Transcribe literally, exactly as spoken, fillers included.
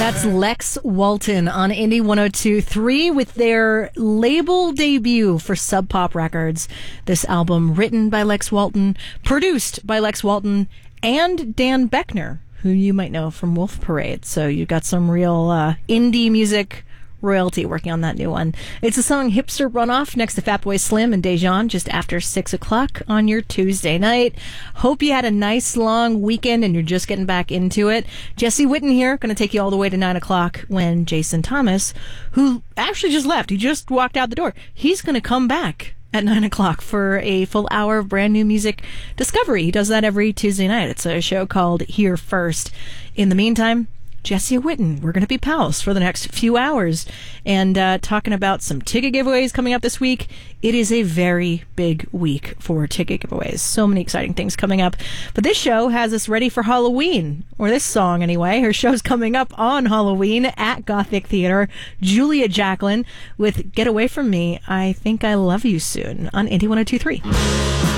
That's Lex Walton on Indie one oh two point three with their label debut for Sub Pop Records. This album written by Lex Walton, produced by Lex Walton, and Dan Beckner, who you might know from Wolf Parade. So you've got some real uh, indie music royalty working on that new one. It's the song Hipster Runoff next to Fatboy Slim and Dejan just after six o'clock on your Tuesday night. Hope you had a nice long weekend and you're just getting back into it. Jesse Witten here, going to take you all the way to nine o'clock when Jason Thomas, who actually just left, he just walked out the door, he's going to come back at nine o'clock for a full hour of brand new music discovery. He does that every Tuesday night. It's a show called Here First. In the meantime, Jesse Witten, we're going to be pals for the next few hours and uh, talking about some ticket giveaways coming up this week. It is a very big week for ticket giveaways. So many exciting things coming up. But this show has us ready for Halloween, or this song anyway. Her show's coming up on Halloween at Gothic Theater. Julia Jacklin with Get Away From Me, I Think I Love You Soon on Indie one oh two point three.